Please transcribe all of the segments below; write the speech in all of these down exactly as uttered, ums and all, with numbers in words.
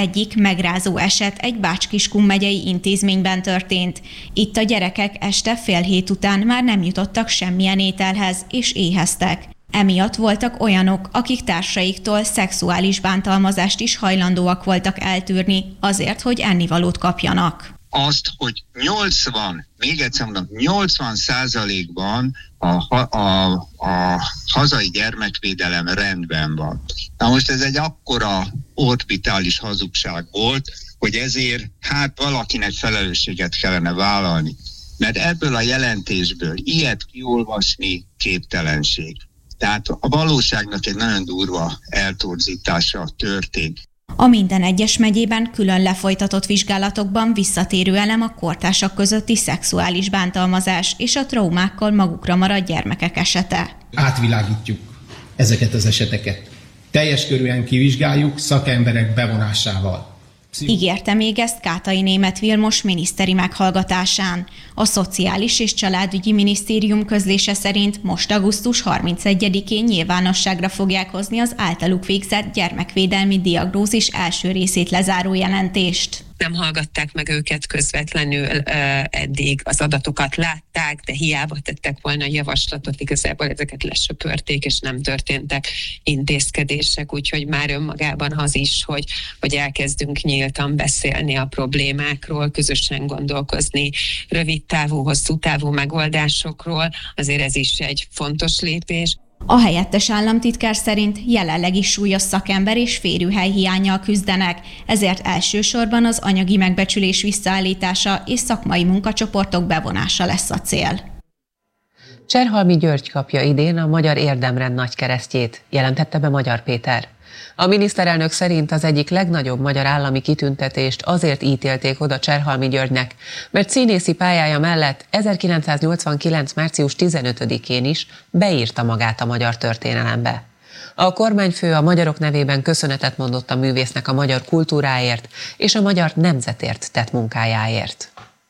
egyik megrázó eset egy Bács-Kiskun megyei intézményben történt. Itt a gyerekek este fél hét után már nem jutottak semmilyen ételhez, és éheztek. Emiatt voltak olyanok, akik társaiktól szexuális bántalmazást is hajlandóak voltak eltűrni, azért, hogy ennivalót kapjanak. Azt, hogy nyolcvan, még egyszer mondom, nyolcvan százalékban a, a, a hazai gyermekvédelem rendben van. Na most ez egy akkora orbitális hazugság volt, hogy ezért hát valakinek felelősséget kellene vállalni. Mert ebből a jelentésből ilyet kiolvasni képtelenség. Tehát a valóságnak egy nagyon durva eltorzítása történt. A minden egyes megyében külön lefolytatott vizsgálatokban visszatérő elem a kortársak közötti szexuális bántalmazás és a traumákkal magukra maradt gyermekek esete. Átvilágítjuk ezeket az eseteket. Teljes körűen kivizsgáljuk szakemberek bevonásával. Ígérte még ezt Kátai Németh Vilmos miniszteri meghallgatásán. A Szociális és Családügyi Minisztérium közlése szerint most augusztus harmincegyedikén nyilvánosságra fogják hozni az általuk végzett gyermekvédelmi diagnózis első részét lezáró jelentést. Nem hallgatták meg őket közvetlenül eddig, az adatokat látták, de hiába tettek volna javaslatot, igazából ezeket lesöpörték, és nem történtek intézkedések, úgyhogy már önmagában az is, hogy, hogy elkezdünk nyíltan beszélni a problémákról, közösen gondolkozni rövid távú, hosszú távú megoldásokról, azért ez is egy fontos lépés. A helyettes államtitkár szerint jelenleg is súlyos szakember és férőhely hiánnyal küzdenek, ezért elsősorban az anyagi megbecsülés visszaállítása és szakmai munkacsoportok bevonása lesz a cél. Cserhalmi György kapja idén a Magyar Érdemrend nagykeresztjét, jelentette be Magyar Péter. A miniszterelnök szerint az egyik legnagyobb magyar állami kitüntetést azért ítélték oda Cserhalmi Györgynek, mert színészi pályája mellett ezerkilencszáznyolcvankilenc március tizenötödikén is beírta magát a magyar történelembe. A kormányfő a magyarok nevében köszönetet mondott a művésznek a magyar kultúráért és a magyar nemzetért tett munkájáért.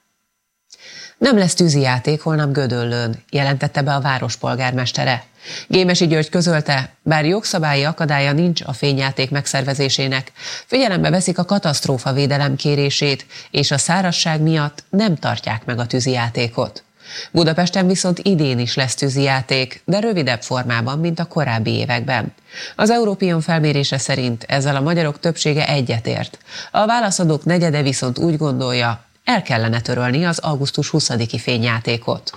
Nem lesz tűzijáték holnap Gödöllőn, jelentette be a város polgármestere. Gémesi György közölte, bár jogszabályi akadálya nincs a fényjáték megszervezésének, figyelembe veszik a katasztrófavédelem kérését, és a szárazság miatt nem tartják meg a tűzijátékot. Budapesten viszont idén is lesz tűzijáték, de rövidebb formában, mint a korábbi években. Az Európion felmérése szerint ezzel a magyarok többsége egyetért. A válaszadók negyede viszont úgy gondolja, el kellene törölni az augusztus huszadiki fényjátékot.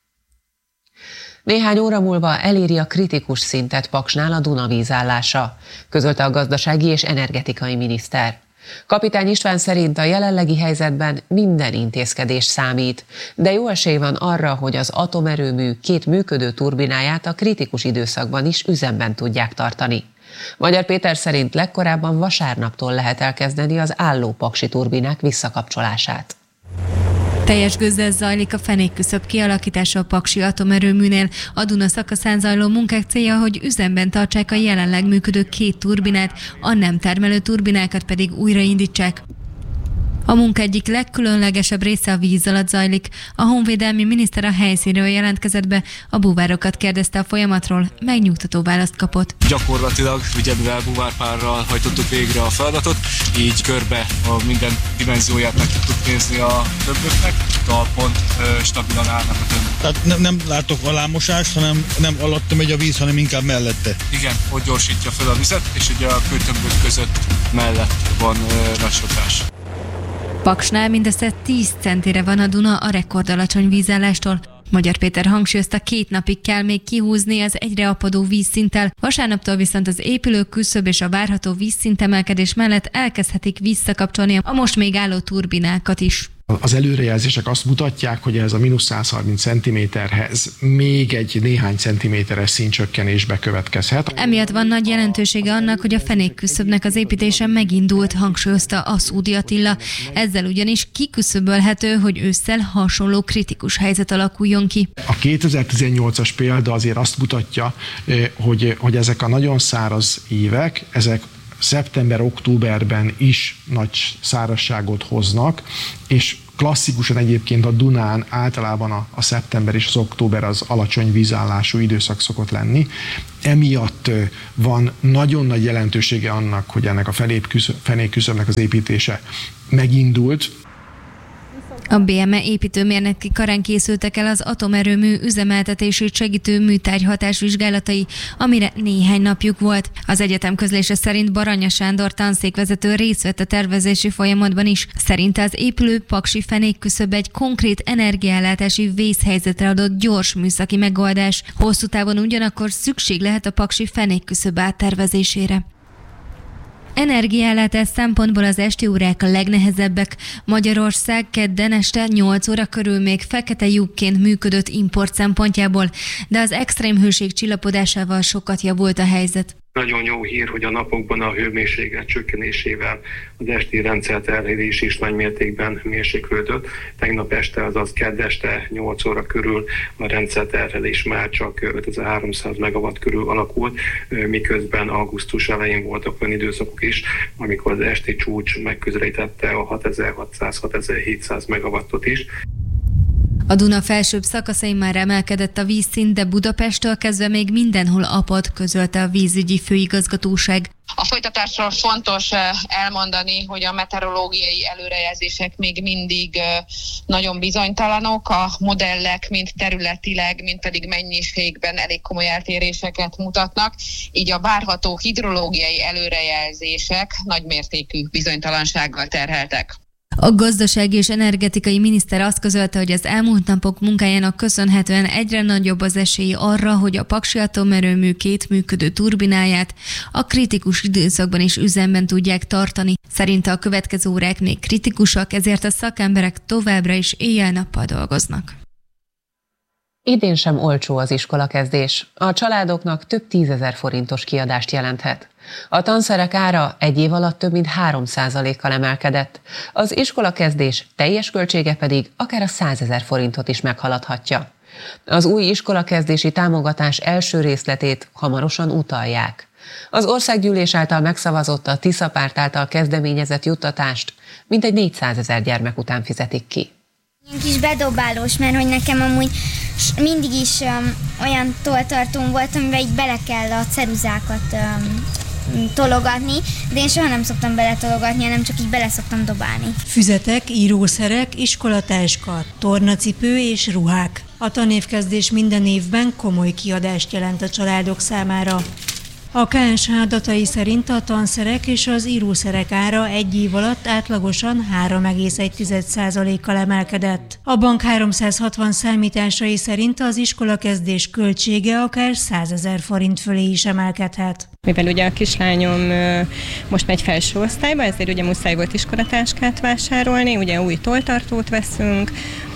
Néhány óra múlva eléri a kritikus szintet Paksnál a Duna vízállása, közölte a gazdasági és energetikai miniszter. Kapitány István szerint a jelenlegi helyzetben minden intézkedés számít, de jó esély van arra, hogy az atomerőmű két működő turbináját a kritikus időszakban is üzemben tudják tartani. Magyar Péter szerint legkorábban vasárnaptól lehet elkezdeni az álló paksi turbinák visszakapcsolását. Teljes gőzzel zajlik a fenékküszöb kialakítása a paksi atomerőműnél. A Duna szakaszán zajló munkák célja, hogy üzemben tartsák a jelenleg működő két turbinát, a nem termelő turbinákat pedig újraindítsák. A munka egyik legkülönlegesebb része a víz alatt zajlik. A honvédelmi miniszter a helyszínről jelentkezett be, a búvárokat kérdezte a folyamatról, megnyugtató választ kapott. Gyakorlatilag ugye mivel búvárpárral hajtottuk végre a feladatot, így körbe a minden dimenzióját meg tudtuk nézni a többöknek, talpon stabilan állnak a többök. Tehát nem, nem látok alámosást, hanem nem alatta megy a víz, hanem inkább mellette. Igen, ott gyorsítja fel a vizet, és ugye a kőtömbök között mellett van rassotás. Paksnál mindössze tíz centire van a Duna a rekordalacsony vízállástól. Magyar Péter hangsúlyozta, két napig kell még kihúzni az egyre apadó vízszinttel, vasárnaptól viszont az épülő küszöb és a várható vízszintemelkedés mellett elkezdhetik visszakapcsolni a most még álló turbinákat is. Az előrejelzések azt mutatják, hogy ez a mínusz száz harminc centiméterhez még egy néhány centiméteres szintcsökkenésbe következhet. Emiatt van nagy jelentősége annak, hogy a fenékküszöbnek az építése megindult, hangsúlyozta Aszúdi Attila. Ezzel ugyanis kiküszöbölhető, hogy ősszel hasonló kritikus helyzet alakuljon ki. A kétezer-tizennyolcas példa azért azt mutatja, hogy, hogy ezek a nagyon száraz évek, ezek szeptember-októberben is nagy szárazságot hoznak, és Klasszikusan egyébként a Dunán általában a, a szeptember és az október az alacsony vízállású időszak szokott lenni. Emiatt van nagyon nagy jelentősége annak, hogy ennek a fenékküszöbnek az építése megindult. A bé em e építőmérnöki karán készültek el az atomerőmű üzemeltetését segítő műtárgy hatásvizsgálatai, amire néhány napjuk volt. Az egyetem közlése szerint Baranya Sándor tanszékvezető részt vett a tervezési folyamatban is. Szerinte az épülő paksi fenékküszöb egy konkrét energiaellátási vészhelyzetre adott gyors műszaki megoldás. Hosszú távon ugyanakkor szükség lehet a paksi fenékküszöb áttervezésére. Energiaellátás szempontból az esti órák a legnehezebbek. Magyarország kedden este nyolc óra körül még fekete lyukként működött import szempontjából, de az extrém hőség csillapodásával sokat javult a helyzet. Nagyon jó hír, hogy a napokban a hőmérséklet csökkenésével az esti rendszerterhelés is nagy mértékben mérséklődött. Tegnap este, azaz kedd este nyolc óra körül a rendszerterhelés már csak ötezer-háromszáz megawatt körül alakult, miközben augusztus elején voltak olyan időszakok is, amikor az esti csúcs megközelítette a hatezer-hatszáz-hatezer-hétszáz megawattot is. A Duna felsőbb szakaszain már emelkedett a vízszint, de Budapesttől kezdve még mindenhol apad, közölte a vízügyi főigazgatóság. A folytatásról fontos elmondani, hogy a meteorológiai előrejelzések még mindig nagyon bizonytalanok, a modellek mind területileg, mind pedig mennyiségben elég komoly eltéréseket mutatnak, így a várható hidrológiai előrejelzések nagymértékű bizonytalansággal terheltek. A gazdasági és energetikai miniszter azt közölte, hogy az elmúlt napok munkájának köszönhetően egyre nagyobb az esély arra, hogy a paksi atomerőmű két működő turbináját a kritikus időszakban is üzemben tudják tartani. Szerinte a következő órák még kritikusak, ezért a szakemberek továbbra is éjjel-nappal dolgoznak. Idén sem olcsó az iskolakezdés. A családoknak több tízezer forintos kiadást jelenthet. A tanszerek ára egy év alatt több mint három százalékkal emelkedett. Az iskolakezdés teljes költsége pedig akár a százezer forintot is meghaladhatja. Az új iskolakezdési támogatás első részletét hamarosan utalják. Az országgyűlés által megszavazott, a Tisza Párt által kezdeményezett juttatást mintegy négyszázezer gyermek után fizetik ki. Ilyen kis bedobálós, mert hogy nekem amúgy mindig is um, olyan tolltartóm volt, amiben így bele kell a ceruzákat um, tologatni, de én soha nem szoktam beletologatni, hanem csak így bele szoktam dobálni. Füzetek, írószerek, iskolatáska, tornacipő és ruhák. A tanévkezdés minden évben komoly kiadást jelent a családok számára. A ká es há adatai szerint a tanszerek és az írószerek ára egy év alatt átlagosan három egész egy százalékkal emelkedett. A bank háromszázhatvan számításai szerint az iskolakezdés költsége akár százezer forint fölé is emelkedhet. Mivel ugye a kislányom most megy felső osztályba, ezért ugye muszáj volt iskolatáskát vásárolni, ugye új tolltartót veszünk,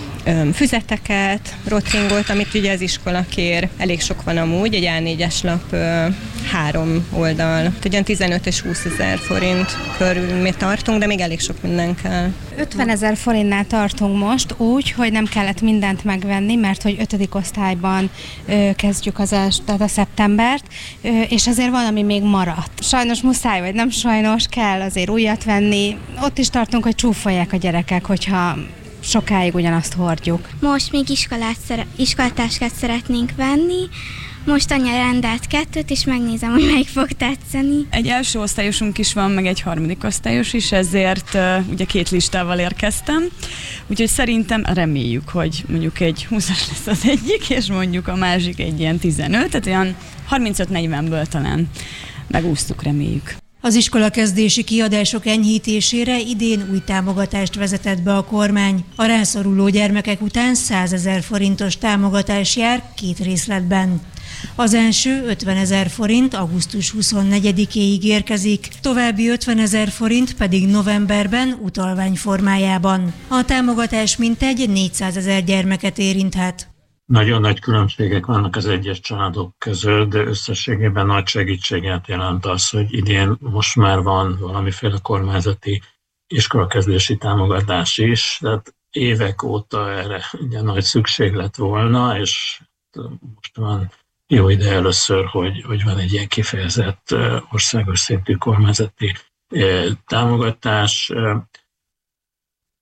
füzeteket, rotringot, amit ugye az iskola kér. Elég sok van amúgy, egy á négyes lap három oldal. Ugyan tizenöt és húsz ezer forint körül mi tartunk, de még elég sok minden kell. ötven ezer forintnál tartunk most úgy, hogy nem kellett mindent megvenni, mert hogy ötödik osztályban ö, kezdjük az els, tehát a szeptembert, ö, és azért valami még maradt. Sajnos muszáj, vagy nem sajnos, kell azért újat venni. Ott is tartunk, hogy csúfolják a gyerekek, hogyha sokáig ugyanazt hordjuk. Most még iskolát, iskolatáskát szeretnénk venni. Most anya rendelt kettőt, és megnézem, hogy melyik fog tetszeni. Egy első osztályosunk is van, meg egy harmadik osztályos is, ezért uh, ugye két listával érkeztem. Úgyhogy szerintem reméljük, hogy mondjuk egy húszas lesz az egyik, és mondjuk a másik egy ilyen tizenöt, tehát olyan harmincöt-negyvenből talán megúsztuk, reméljük. Az iskolakezdési kiadások enyhítésére idén új támogatást vezetett be a kormány. A rászoruló gyermekek után százezer forintos támogatás jár két részletben. Az első ötvenezer forint augusztus huszonnegyedikéig érkezik, további ötvenezer forint pedig novemberben utalvány formájában. A támogatás mintegy négyszázezer gyermeket érinthet. Nagyon nagy különbségek vannak az egyes családok között, de összességében nagy segítséget jelent az, hogy idén most már van valamiféle kormányzati iskolakezdési támogatás is, tehát évek óta erre ugye nagy szükség lett volna, és most van jó ide először, hogy, hogy van egy ilyen kifejezett országos szintű kormányzati támogatás.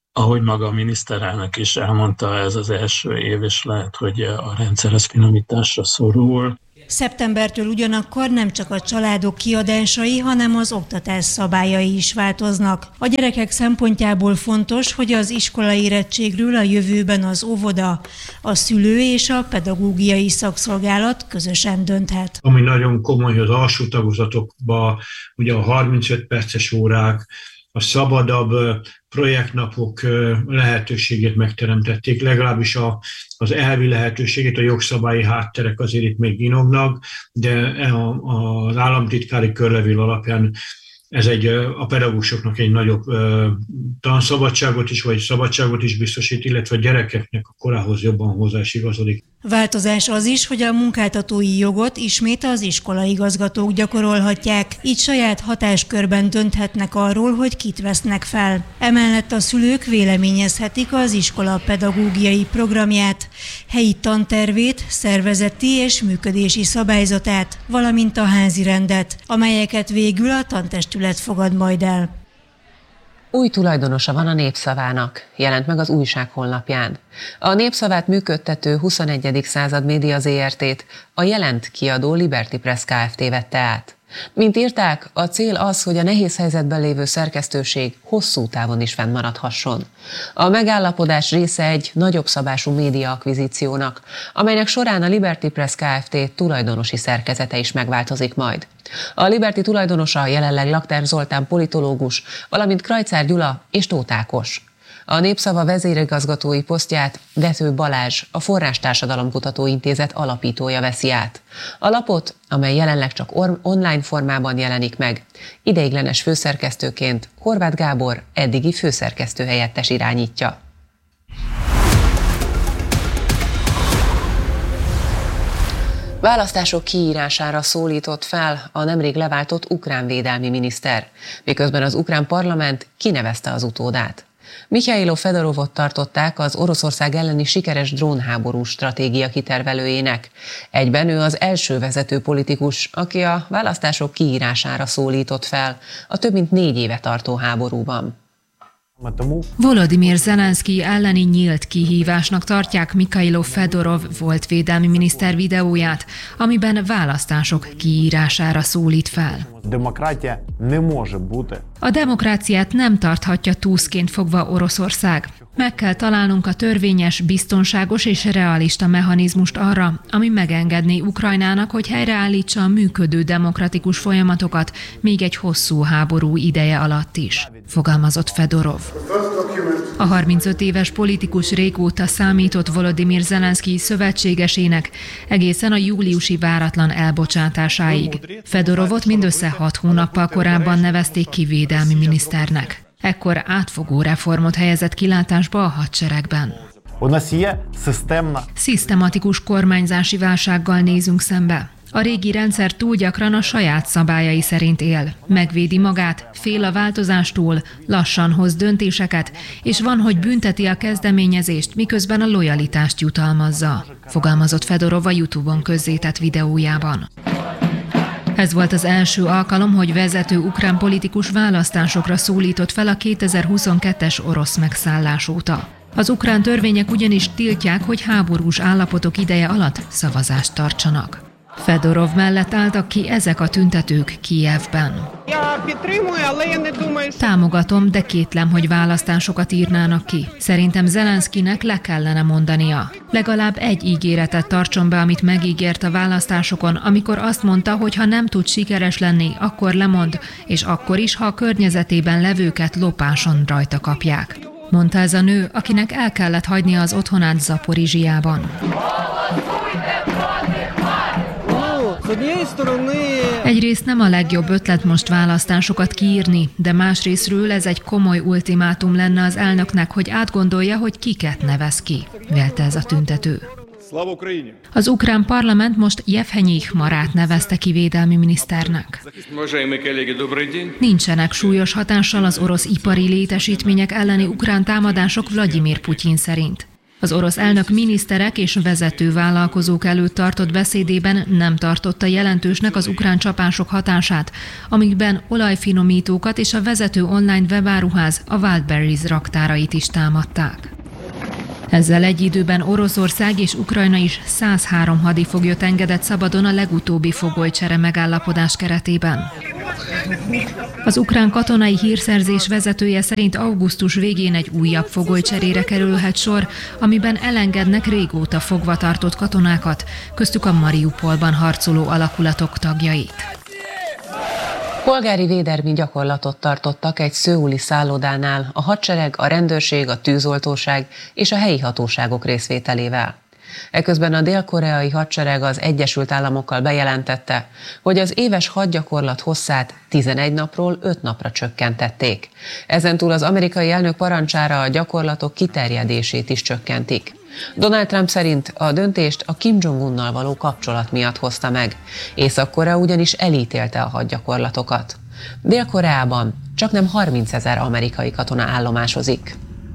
Ahogy maga a miniszterelnök is elmondta, ez az első év, és lehet, hogy a rendszer ez finomításra szorul. Szeptembertől ugyanakkor nem csak a családok kiadásai, hanem az oktatás szabályai is változnak. A gyerekek szempontjából fontos, hogy az iskolai érettségről a jövőben az óvoda, a szülő és a pedagógiai szakszolgálat közösen dönthet. Ami nagyon komoly, az alsó tagozatokban ugye a harmincöt perces órák, a szabadabb projektnapok lehetőségét megteremtették, legalábbis a, az elvi lehetőségét, a jogszabályi hátterek azért itt még inognak, de az államtitkári körlevél alapján ez egy, a pedagógusoknak egy nagyobb tanszabadságot is, vagy szabadságot is biztosít, illetve a gyerekeknek a korához jobban hozzá is igazodik. Változás az is, hogy a munkáltatói jogot ismét az iskolaigazgatók gyakorolhatják, így saját hatáskörben dönthetnek arról, hogy kit vesznek fel. Emellett a szülők véleményezhetik az iskola pedagógiai programját, helyi tantervét, szervezeti és működési szabályzatát, valamint a házi rendet, amelyeket végül a tantestület fogad majd el. Új tulajdonosa van a Népszavának, jelent meg az újság honlapján. A Népszavát működtető huszonegyedik század Média zé er té-t a Jelent kiadó Liberty Press Kft. Vette át. Mint írták, a cél az, hogy a nehéz helyzetben lévő szerkesztőség hosszú távon is fennmaradhasson. A megállapodás része egy nagyobb szabású média akvizíciónak, amelynek során a Liberty Press Kft. Tulajdonosi szerkezete is megváltozik majd. A Liberty tulajdonosa jelenleg Lakter Zoltán politológus, valamint Krajcár Gyula és Tóth Ákos. A Népszava vezérigazgatói posztját Vető Balázs, a Forrástársadalomkutató Intézet alapítója veszi át. A lapot, amely jelenleg csak online formában jelenik meg, ideiglenes főszerkesztőként Horváth Gábor eddigi főszerkesztő helyettes irányítja. Választások kiírására szólított fel a nemrég leváltott ukrán védelmi miniszter, miközben az ukrán parlament kinevezte az utódát. Mihailo Fedorovot tartották az Oroszország elleni sikeres drónháború stratégia kitervelőjének. Egyben ő az első vezető politikus, aki a választások kiírására szólított fel a több mint négy éve tartó háborúban. Volodymyr Zelenszky elleni nyílt kihívásnak tartják Mihailo Fedorov volt védelmi miniszter videóját, amiben választások kiírására szólít fel. A demokráciát nem tarthatja túszként fogva Oroszország. Meg kell találnunk a törvényes, biztonságos és realista mechanizmust arra, ami megengedné Ukrajnának, hogy helyreállítsa a működő demokratikus folyamatokat még egy hosszú háború ideje alatt is, fogalmazott Fedorov. A harmincöt éves politikus régóta számított Volodymyr Zelenszky szövetségesének egészen a júliusi váratlan elbocsátásáig. Fedorovot mindössze hat hónappal korábban nevezték ki védelmi miniszternek. Ekkor átfogó reformot helyezett kilátásba a hadseregben. Szisztematikus kormányzási válsággal nézünk szembe. A régi rendszer túl gyakran a saját szabályai szerint él, megvédi magát, fél a változástól, lassan hoz döntéseket, és van, hogy bünteti a kezdeményezést, miközben a lojalitást jutalmazza, fogalmazott Fedorov a YouTube-on közzétett videójában. Ez volt az első alkalom, hogy vezető ukrán politikus választásokra szólított fel a kétezer-huszonkettes orosz megszállás óta. Az ukrán törvények ugyanis tiltják, hogy háborús állapotok ideje alatt szavazást tartsanak. Fedorov mellett álltak ki ezek a tüntetők Kijevben. Támogatom, de kétlem, hogy választásokat írnának ki. Szerintem Zelenszkynek le kellene mondania. Legalább egy ígéretet tartson be, amit megígért a választásokon, amikor azt mondta, hogy ha nem tud sikeres lenni, akkor lemond, és akkor is, ha a környezetében levőket lopáson rajta kapják. Mondta ez a nő, akinek el kellett hagynia az otthonát Zaporizsijában. Egyrészt nem a legjobb ötlet most választásokat kiírni, de másrésztről ez egy komoly ultimátum lenne az elnöknek, hogy átgondolja, hogy kiket nevez ki, vélte ez a tüntető. Az ukrán parlament most Jevhenyij Marát nevezte ki védelmi miniszternek. Nincsenek súlyos hatással az orosz ipari létesítmények elleni ukrán támadások Vladimir Putyin szerint. Az orosz elnök miniszterek és vezető vállalkozók előtt tartott beszédében nem tartotta jelentősnek az ukrán csapások hatását, amikben olajfinomítókat és a vezető online webáruház, a Wildberries raktárait is támadták. Ezzel egy időben Oroszország és Ukrajna is száz három hadifoglyot engedett szabadon a legutóbbi fogolycsere megállapodás keretében. Az ukrán katonai hírszerzés vezetője szerint augusztus végén egy újabb fogolycserére kerülhet sor, amiben elengednek régóta fogva tartott katonákat, köztük a Mariupolban harcoló alakulatok tagjait. Polgári védelmi gyakorlatot tartottak egy szöuli szállodánál a hadsereg, a rendőrség, a tűzoltóság és a helyi hatóságok részvételével. Eközben a dél-koreai hadsereg az Egyesült Államokkal bejelentette, hogy az éves hadgyakorlat hosszát tizenegy napról öt napra csökkentették. Ezentúl az amerikai elnök parancsára a gyakorlatok kiterjedését is csökkentik. Donald Trump szerint a döntést a Kim Jong-unnal való kapcsolat miatt hozta meg. Észak-Korea ugyanis elítélte a hadgyakorlatokat. Dél-Koreában csaknem harmincezer amerikai katona állomásozik.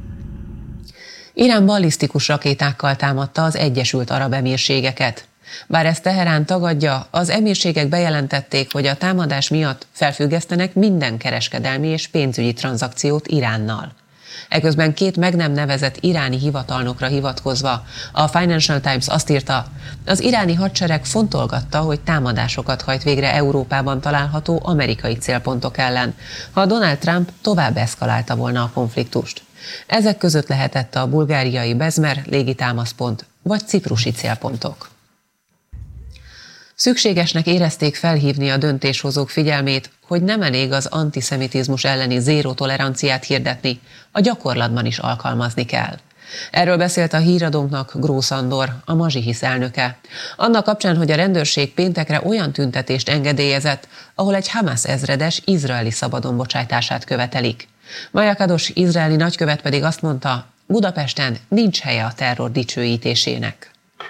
Irán ballisztikus rakétákkal támadta az Egyesült Arab Emírségeket. Bár ezt Teherán tagadja, az emírségek bejelentették, hogy a támadás miatt felfüggesztenek minden kereskedelmi és pénzügyi tranzakciót Iránnal. Eközben két meg nem nevezett iráni hivatalnokra hivatkozva a Financial Times azt írta, az iráni hadsereg fontolgatta, hogy támadásokat hajt végre Európában található amerikai célpontok ellen, ha Donald Trump tovább eszkalálta volna a konfliktust. Ezek között lehetett a bulgáriai Bezmer légitámaszpont vagy ciprusi célpontok. Szükségesnek érezték felhívni a döntéshozók figyelmét, hogy nem elég az antiszemitizmus elleni zéró toleranciát hirdetni, a gyakorlatban is alkalmazni kell. Erről beszélt a híradónknak Grósz Andor, a Mazsihisz elnöke. Annak kapcsán, hogy a rendőrség péntekre olyan tüntetést engedélyezett, ahol egy Hamas ezredes izraeli szabadonbocsátását követelik. Maja Kados izraeli nagykövet pedig azt mondta, Budapesten nincs helye a terror dicsőítésének.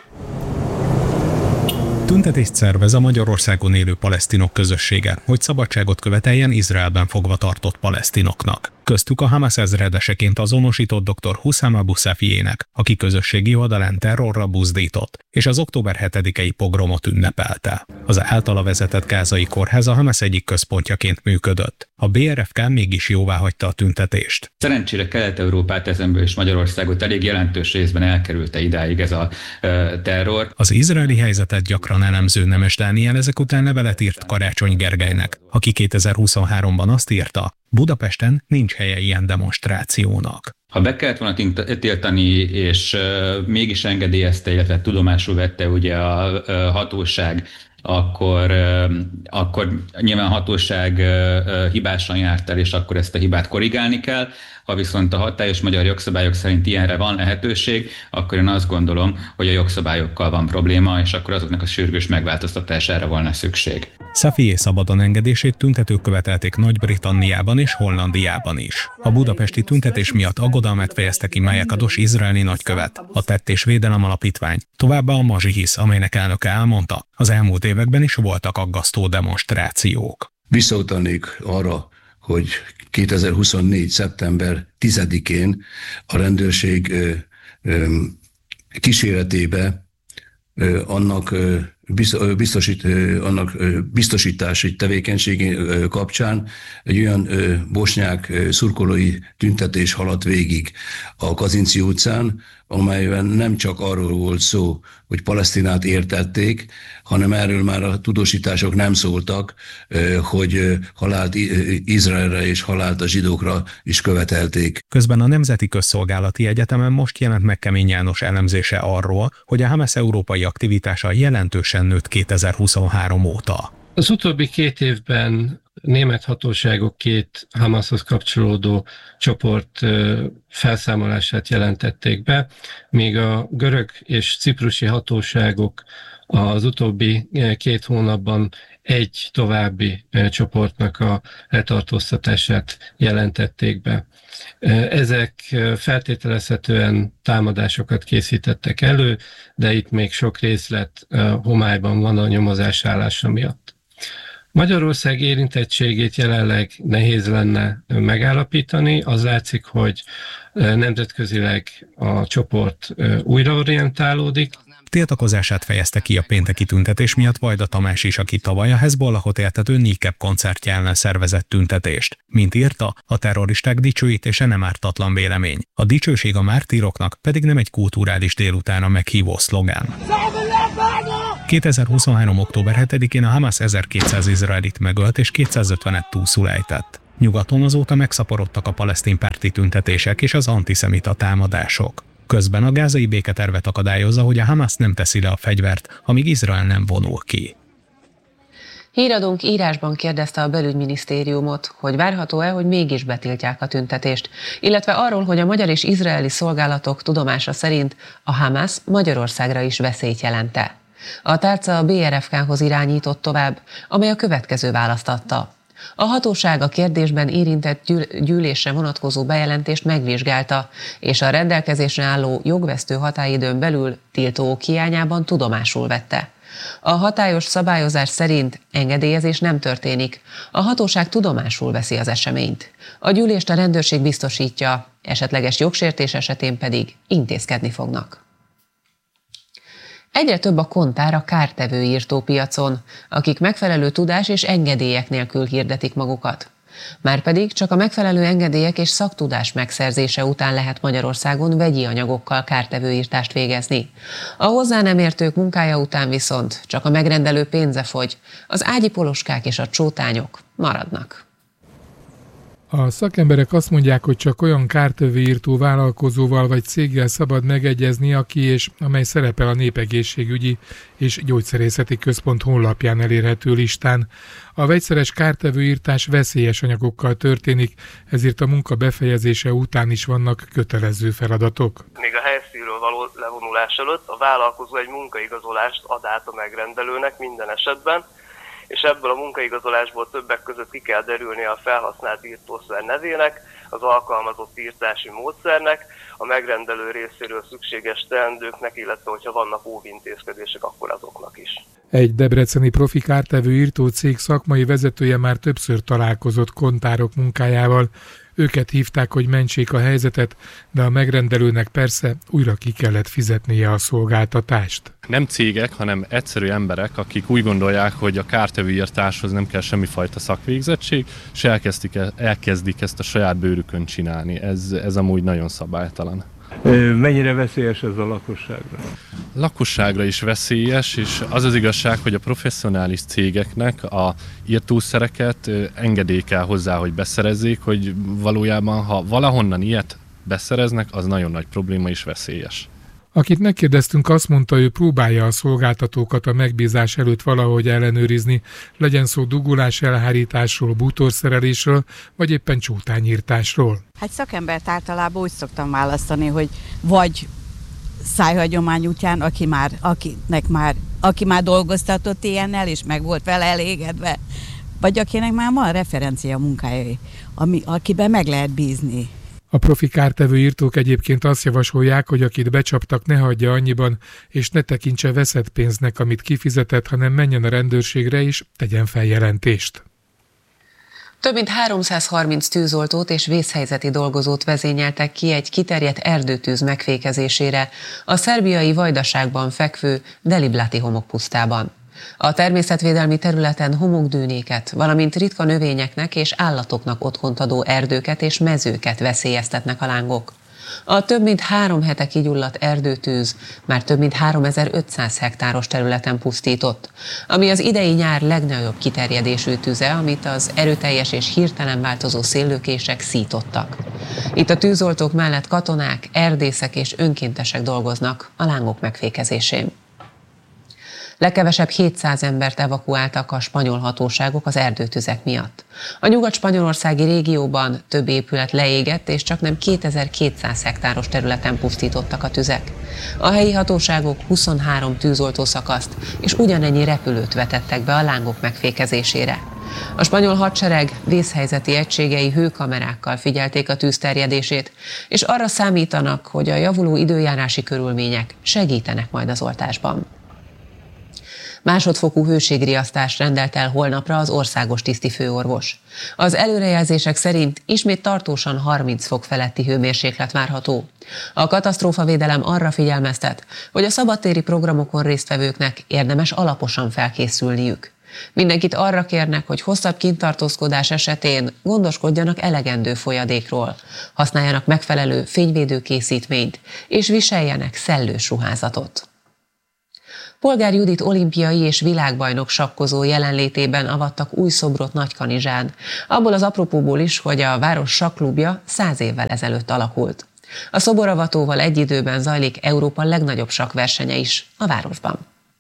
Tüntetést szervez a Magyarországon élő palesztinok közössége, hogy szabadságot követeljen Izraelben fogva tartott palesztinoknak. Köztük a Hamas ezredeseként azonosított dr. Hussam Abu Safiének, aki közösségi oldalán terrorra buzdított, és az október hetedikei pogromot ünnepelte. Az általa vezetett gázai kórház a Hamas egyik központjaként működött. A bé er ef ká mégis jóváhagyta a tüntetést. Szerencsére Kelet-Európát, ezenből és Magyarországot elég jelentős részben elkerülte idáig ez a e, terror. Az izraeli helyzetet gyakran elemző Nemes Dániel ezek után levelet írt Karácsony Gergelynek, aki kétezer-huszonháromban azt írta, Budapesten nincs helye ilyen demonstrációnak. Ha be kellett volna tiltani, és uh, mégis engedélyezte, illetve tudomásul vette ugye a uh, hatóság, akkor, uh, akkor nyilván a hatóság uh, hibásan járt el, és akkor ezt a hibát korrigálni kell. Ha viszont a hatályos magyar jogszabályok szerint ilyenre van lehetőség, akkor én azt gondolom, hogy a jogszabályokkal van probléma, és akkor azoknak a sürgős megváltoztatására volna szükség. Safié szabadon engedését tüntetők követelték Nagy-Britanniában és Hollandiában is. A budapesti tüntetés miatt aggodalmát fejezte ki Maja Kados izraeli nagykövet, a Tett és Védelem Alapítvány, továbbá a Mazsihisz, amelynek elnöke elmondta, az elmúlt években is voltak aggasztó demonstrációk. Visszautalnék arra, hogy kétezer-huszonnégy. szeptember tizedikén a rendőrség ö, ö, kíséretébe ö, annak, ö, biztosít, ö, annak ö, biztosítási tevékenységé ö, kapcsán egy olyan ö, bosnyák ö, szurkolói tüntetés haladt végig a Kazinci utcán, amelyben nem csak arról volt szó, hogy Palesztinát értették, hanem erről már a tudósítások nem szóltak, hogy halált Izraelre és halált a zsidókra is követelték. Közben a Nemzeti Közszolgálati Egyetemen most jelent meg Kemény János elemzése arról, hogy a Hamas európai aktivitása jelentősen nőtt kétezer-huszonhárom óta. Az utóbbi két évben német hatóságok két Hamashoz kapcsolódó csoport felszámolását jelentették be, míg a görög és ciprusi hatóságok az utóbbi két hónapban egy további csoportnak a letartóztatását jelentették be. Ezek feltételezhetően támadásokat készítettek elő, de itt még sok részlet homályban van a nyomozás állása miatt. Magyarország érintettségét jelenleg nehéz lenne megállapítani. Az látszik, hogy nemzetközileg a csoport újraorientálódik. Tiltakozását fejezte ki a pénteki tüntetés miatt Vajda Tamás is, aki tavaly a Hezbollahot éltető Nikeb koncertje ellen szervezett tüntetést. Mint írta, a terroristák dicsőítése nem ártatlan vélemény. A dicsőség a mártíroknak pedig nem egy kulturális délutána meghívó szlogán. kétezer-huszonhárom. október hetedikén a Hamas ezerkétszáz izraelit megölt és kétszázötvenet túlszul ejtett. Nyugaton azóta megszaporodtak a palesztin párti tüntetések és az antiszemita támadások. Közben a gázai béketervet akadályozza, hogy a Hamas nem teszi le a fegyvert, amíg Izrael nem vonul ki. Híradónk írásban kérdezte a belügyminisztériumot, hogy várható-e, hogy mégis betiltják a tüntetést, illetve arról, hogy a magyar és izraeli szolgálatok tudomása szerint a Hamas Magyarországra is veszélyt jelente. A tárca a bé er ef ká-hoz irányított tovább, amely a következő választ adta. A hatóság a kérdésben érintett gyűlésre vonatkozó bejelentést megvizsgálta, és a rendelkezésre álló jogvesztő határidőn belül tiltók hiányában tudomásul vette. A hatályos szabályozás szerint engedélyezés nem történik. A hatóság tudomásul veszi az eseményt. A gyűlést a rendőrség biztosítja, esetleges jogsértés esetén pedig intézkedni fognak. Egyre több a kontár a kártevő írtópiacon, akik megfelelő tudás és engedélyek nélkül hirdetik magukat. Márpedig csak a megfelelő engedélyek és szaktudás megszerzése után lehet Magyarországon vegyi anyagokkal kártevőírtást végezni. A hozzá nem értők munkája után viszont csak a megrendelő pénze fogy, az ágyi poloskák és a csótányok maradnak. A szakemberek azt mondják, hogy csak olyan kártevőírtó vállalkozóval vagy céggel szabad megegyezni, aki és amely szerepel a Népegészségügyi és Gyógyszerészeti Központ honlapján elérhető listán. A vegyszeres kártevőírtás veszélyes anyagokkal történik, ezért a munka befejezése után is vannak kötelező feladatok. Még a helyszínről való levonulás előtt a vállalkozó egy munkaigazolást ad át a megrendelőnek minden esetben, és ebből a munkaigazolásból többek között ki kell derülnie a felhasznált írtószer nevének, az alkalmazott írtási módszernek, a megrendelő részéről szükséges teendőknek, illetve hogyha vannak óvintézkedések, akkor azoknak is. Egy debreceni profi kártevőírtó cég szakmai vezetője már többször találkozott kontárok munkájával. Őket hívták, hogy mentsék a helyzetet, de a megrendelőnek persze újra ki kellett fizetnie a szolgáltatást. Nem cégek, hanem egyszerű emberek, akik úgy gondolják, hogy a kártevőírtáshoz nem kell semmifajta szakvégzettség, és elkezdik, elkezdik ezt a saját bőrükön csinálni. Ez, ez amúgy nagyon szabálytalan. Mennyire veszélyes ez a lakosságra? Lakosságra is veszélyes, és az az igazság, hogy a professzionális cégeknek a írtószereket engedély kell hozzá, hogy beszerezzék, hogy valójában, ha valahonnan ilyet beszereznek, az nagyon nagy probléma és veszélyes. Akit megkérdeztünk, azt mondta, ő próbálja a szolgáltatókat a megbízás előtt valahogy ellenőrizni, legyen szó dugulás elhárításról, bútorszerelésről, vagy éppen csótányírtásról. Hát szakembert általában úgy szoktam választani, hogy vagy szájhagyomány útján, aki már, akinek már, aki már dolgoztatott ilyennel, és meg volt vele elégedve, vagy akinek már van referencia munkája, ami, akiben meg lehet bízni. A profi kártevőírtók egyébként azt javasolják, hogy akit becsaptak, ne hagyja annyiban, és ne tekintse veszett pénznek, amit kifizetett, hanem menjen a rendőrségre és tegyen feljelentést. Több mint háromszázharminc tűzoltót és vészhelyzeti dolgozót vezényeltek ki egy kiterjedt erdőtűz megfékezésére a szerbiai Vajdaságban fekvő Deliblati homokpusztában. A természetvédelmi területen homokdűnéket, valamint ritka növényeknek és állatoknak otthont adó erdőket és mezőket veszélyeztetnek a lángok. A több mint három hete kigyulladt erdőtűz már több mint háromezer-ötszáz hektáros területen pusztított, ami az idei nyár legnagyobb kiterjedésű tüze, amit az erőteljes és hirtelen változó széllökések szítottak. Itt a tűzoltók mellett katonák, erdészek és önkéntesek dolgoznak a lángok megfékezésén. Legkevesebb hétszáz embert evakuáltak a spanyol hatóságok az erdőtüzek miatt. A nyugat-spanyolországi régióban több épület leégett, és csaknem kétezer-kétszáz hektáros területen pusztítottak a tüzek. A helyi hatóságok huszonhárom tűzoltó szakaszt és ugyanennyi repülőt vetettek be a lángok megfékezésére. A spanyol hadsereg vészhelyzeti egységei hőkamerákkal figyelték a tűz terjedését, és arra számítanak, hogy a javuló időjárási körülmények segítenek majd az oltásban. Másodfokú hőségriasztást rendelt el holnapra az országos tisztifőorvos. Az előrejelzések szerint ismét tartósan harminc fok feletti hőmérséklet várható. A katasztrófavédelem arra figyelmeztet, hogy a szabadtéri programokon résztvevőknek érdemes alaposan felkészülniük. Mindenkit arra kérnek, hogy hosszabb kinttartózkodás esetén gondoskodjanak elegendő folyadékról, használjanak megfelelő fényvédő készítményt és viseljenek szellős ruházatot. Polgár Judit olimpiai és világbajnok sakkozó jelenlétében avattak új szobrot Nagykanizsán. Abból az apropóból is, hogy a város sakklubja száz évvel ezelőtt alakult. A szoboravatóval egy időben zajlik Európa legnagyobb sakkversenye is a városban.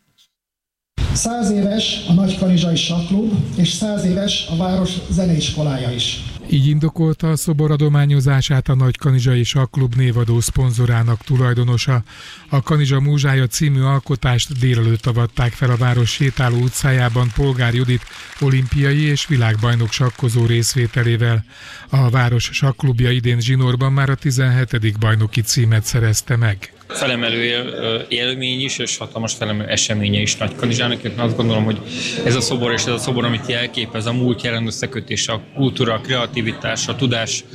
Száz éves a Nagykanizsai Sakklub, és száz éves a város zeneiskolája is. Így indokolta a szobor adományozását a Nagykanizsai Sakklub névadó szponzorának tulajdonosa. A Kanizsa Múzsája című alkotást délelőtt avatták fel a város sétáló utcájában Polgár Judit olimpiai és világbajnok sakkozó részvételével. A város sakklubja idén zsinórban már a tizenhetedik bajnoki címet szerezte meg. Felemelő él, élmény is, és hatalmas felemelő eseménye is Nagykanizsának. Én azt gondolom, hogy ez a szobor és ez a szobor, amit jelképez, a múlt jelen összekötés, a kultúra, a kreativitás, a tudás,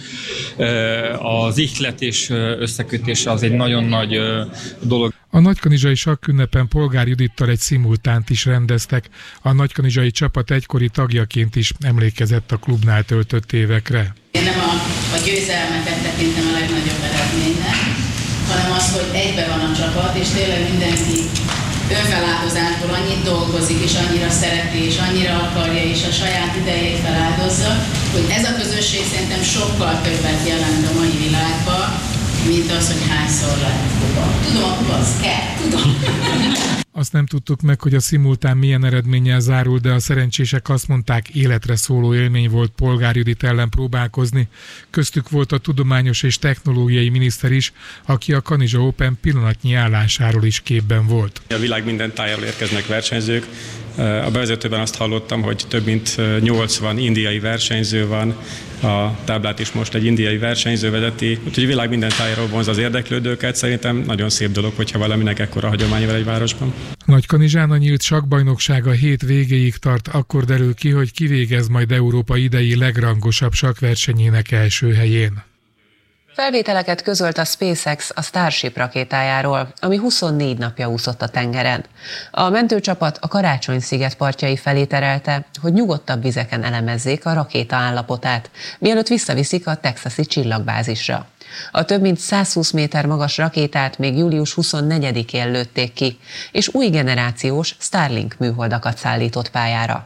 az ihlet és összekötése az egy nagyon nagy dolog. A Nagykanizsai sakkünnepen Polgár Judittal egy szimultánt is rendeztek. A nagykanizsai csapat egykori tagjaként is emlékezett a klubnál töltött évekre. Én nem a, a győzelmeket tekintem a legnagyobb eredménynek, hanem az, hogy egybe van a csapat, és tényleg mindenki önfeláldozásból annyit dolgozik, és annyira szereti, és annyira akarja, és a saját idejét feláldozza, hogy ez a közösség szerintem sokkal többet jelent a mai világban, mint az, hogy hányszor lehet kupa. Tudom, a kupa az kell, tudom. Azt nem tudtuk meg, hogy a szimultán milyen eredménnyel zárul, de a szerencsések azt mondták, életre szóló élmény volt Polgár Judit ellen próbálkozni. Köztük volt a tudományos és technológiai miniszter is, aki a Kanizsa Open pillanatnyi állásáról is képben volt. A világ minden tájáról érkeznek versenyzők. A bevezetőben azt hallottam, hogy több mint nyolcvan indiai versenyző van, a táblát is most egy indiai versenyző vezeti, úgyhogy a világ minden tájáról vonz az érdeklődőket. Szerintem nagyon szép dolog, hogyha valaminek ekkora hagyománya van egy városban. Nagykanizsán a nyílt sakkbajnoksága hét végéig tart, akkor derül ki, hogy kivégez majd Európa idei legrangosabb sakkversenyének első helyén. Felvételeket közölt a SpaceX a Starship rakétájáról, ami huszonnégy napja úszott a tengeren. A mentőcsapat a Karácsony-sziget partjai felé terelte, hogy nyugodtabb vizeken elemezzék a rakéta állapotát, mielőtt visszaviszik a texasi csillagbázisra. A több mint százhúsz méter magas rakétát még július huszonnegyedikén lőtték ki, és új generációs Starlink műholdakat szállított pályára.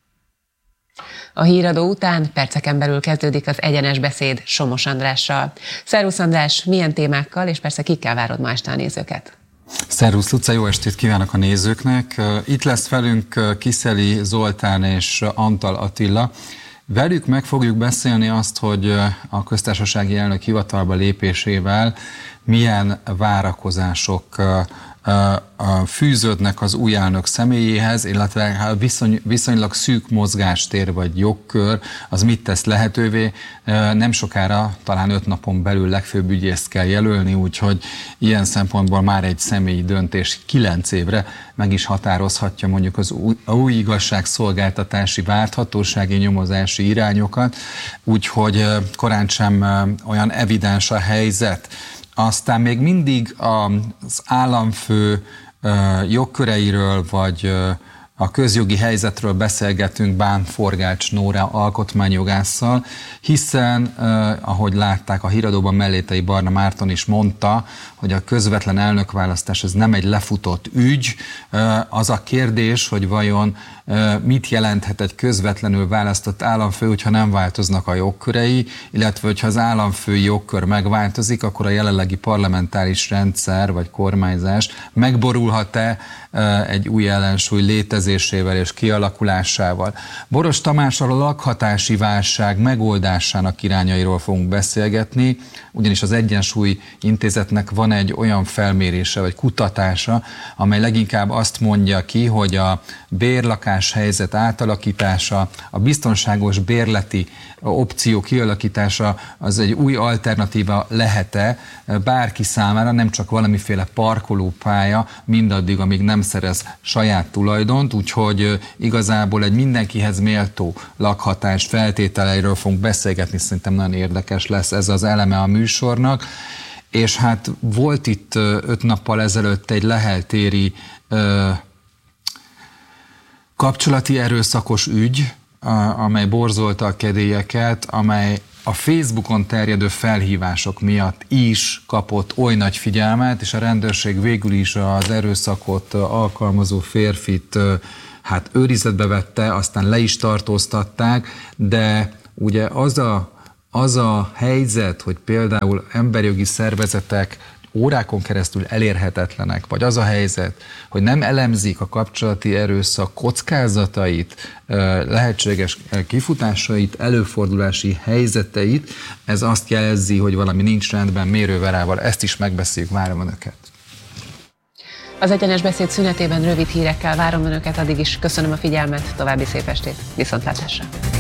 A híradó után perceken belül kezdődik az egyenes beszéd Somos Andrással. Szervusz András, milyen témákkal és persze kikkel várod ma este a nézőket? Szervusz Luca, jó estét kívánok a nézőknek! Itt lesz velünk Kiszeli Zoltán és Antal Attila. Velük meg fogjuk beszélni azt, hogy a köztársasági elnök hivatalba lépésével milyen várakozások fűződnek az új elnök személyéhez, illetve viszony, viszonylag szűk mozgástér vagy jogkör, az mit tesz lehetővé. Nem sokára, talán öt napon belül legfőbb ügyészt kell jelölni, úgyhogy ilyen szempontból már egy személyi döntés kilenc évre meg is határozhatja mondjuk az új, új igazságszolgáltatási várthatósági nyomozási irányokat, úgyhogy korán sem olyan evidens a helyzet. Aztán még mindig az államfő jogköreiről vagy a közjogi helyzetről beszélgetünk Bán Forgács Nóra alkotmányjogásszal, hiszen, ahogy látták a híradóban, Mellétei Barna Márton is mondta, hogy a közvetlen elnökválasztás ez nem egy lefutott ügy. Az a kérdés, hogy vajon mit jelenthet egy közvetlenül választott államfő, hogyha nem változnak a jogkörei, illetve hogyha az államfői jogkör megváltozik, akkor a jelenlegi parlamentáris rendszer vagy kormányzás megborulhat-e egy új ellensúly létezésével és kialakulásával. Boros Tamással a lakhatási válság megoldásának irányairól fogunk beszélgetni, ugyanis az Egyensúly Intézetnek van egy olyan felmérése vagy kutatása, amely leginkább azt mondja ki, hogy a bérlakás lakáshelyzet átalakítása, a biztonságos bérleti opció kialakítása az egy új alternatíva lehet-e bárki számára, nem csak valamiféle parkolópálya, mindaddig, amíg nem szerez saját tulajdont, úgyhogy igazából egy mindenkihez méltó lakhatás feltételeiről fogunk beszélgetni, szerintem nagyon érdekes lesz ez az eleme a műsornak. És hát volt itt öt nappal ezelőtt egy leheltéri ö, kapcsolati erőszakos ügy, a, amely borzolta a kedélyeket, amely a Facebookon terjedő felhívások miatt is kapott oly nagy figyelmet, és a rendőrség végül is az erőszakot alkalmazó férfit hát őrizetbe vette, aztán le is tartóztatták, de ugye az a Az a helyzet, hogy például emberjogi szervezetek órákon keresztül elérhetetlenek, vagy az a helyzet, hogy nem elemzik a kapcsolati erőszak kockázatait, lehetséges kifutásait, előfordulási helyzeteit, ez azt jelzi, hogy valami nincs rendben Mérő-Verával. Ezt is megbeszéljük, várom Önöket. Az Egyenes Beszéd szünetében rövid hírekkel várom Önöket, addig is köszönöm a figyelmet, további szép estét, viszontlátásra!